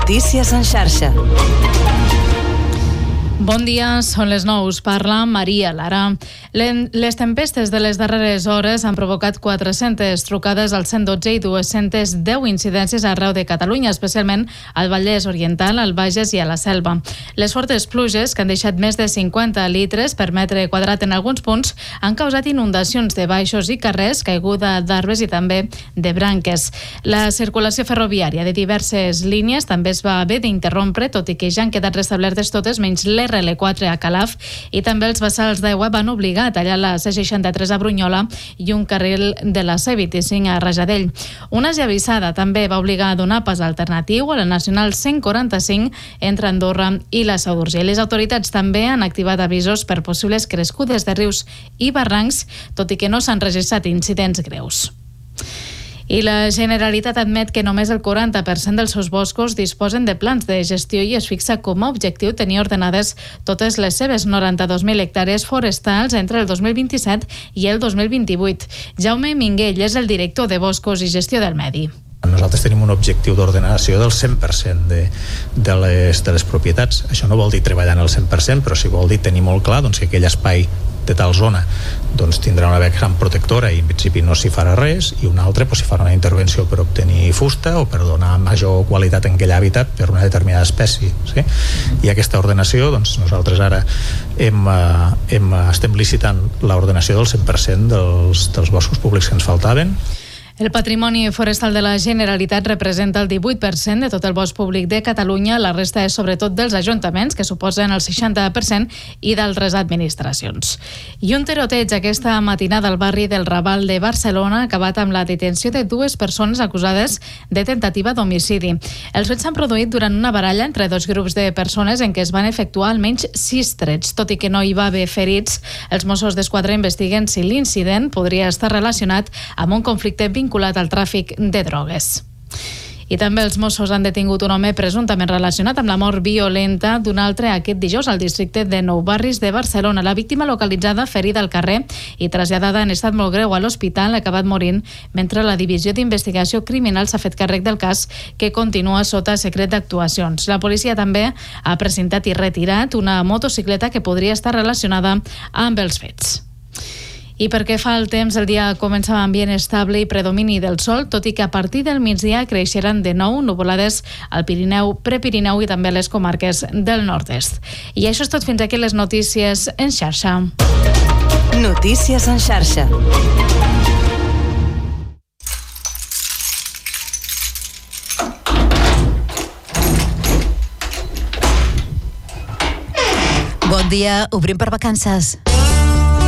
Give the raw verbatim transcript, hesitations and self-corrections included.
Notícies en xarxa. Bon dia, són les nou. Us parla Maria Lara. Les tempestes de les darreres hores han provocat quatre-centes trucades al cent dotze i dos-centes deu incidències arreu de Catalunya, especialment al Vallès Oriental, al Bages i a la Selva. Les fortes pluges, que han deixat més de cinquanta litres per metre quadrat en alguns punts, han causat inundacions de baixos i carrers, caiguda d'arbres i també de branques. La circulació ferroviària de diverses línies també es va haver d'interrompre, tot i que ja han quedat restablertes totes, menys l'R L quatre a Calaf, i també els vessals d'aigua van obligar a tallar la C seixanta-tres a Brunyola i un carril de la C vint-i-cinc a Rajadell. Una esllavissada també va obligar a donar pas alternatiu a la Nacional cent quaranta-cinc entre Andorra i la Seu d'Urgell. Les autoritats també han activat avisos per possibles crescudes de rius i barrancs, tot i que no s'han registrat incidents greus. I la Generalitat admet que només el quaranta per cent dels seus boscos disposen de plans de gestió i es fixa com a objectiu tenir ordenades totes les seves noranta-dos mil hectàrees forestals entre el dos mil vint-i-set i el dos mil vint-i-vuit. Jaume Minguell és el director de Boscos i Gestió del Medi. Nosaltres tenim un objectiu d'ordenació del cent per cent de, de, les, de les propietats. Això no vol dir treballar en el cent per cent, però sí vol dir tenir molt clar doncs, que aquell espai de tal zona doncs, tindrà una vessant protectora i en principi no s'hi farà res, i una altra doncs, s'hi farà una intervenció per obtenir fusta o per donar major qualitat en aquell hàbitat per una determinada espècie. Sí? I aquesta ordenació, doncs, nosaltres ara hem, hem, estem licitant l'ordenació del cent per cent dels, dels boscos públics que ens faltaven. El patrimoni forestal de la Generalitat representa el divuit per cent de tot el bosc públic de Catalunya, la resta és sobretot dels ajuntaments, que suposen el seixanta per cent, i d'altres administracions. I un tiroteig aquesta matinada al barri del Raval de Barcelona ha acabat amb la detenció de dues persones acusades de tentativa d'homicidi. Els fets s'han produït durant una baralla entre dos grups de persones en què es van efectuar almenys sis trets. Tot i que no hi va haver ferits, els Mossos d'Esquadra investiguen si l'incident podria estar relacionat amb un conflicte vinculat vinculat al tràfic de drogues. I també els Mossos han detingut un home presumptament relacionat amb la mort violenta d'un altre aquest dijous al districte de Nou Barris de Barcelona. La víctima, localitzada ferida al carrer i traslladada en estat molt greu a l'hospital, ha acabat morint mentre la Divisió d'Investigació Criminal s'ha fet càrrec del cas, que continua sota secret d'actuacions. La policia també ha presentat i retirat una motocicleta que podria estar relacionada amb els fets. I perquè fa el temps, el dia comença amb ambient estable i predomini del sol, tot i que a partir del migdia creixeran de nou nuvolades al Pirineu, Prepirineu i també a les comarques del nord-est. I això és tot, fins aquí les notícies en xarxa. Notícies en xarxa. Bon dia, obrim per vacances.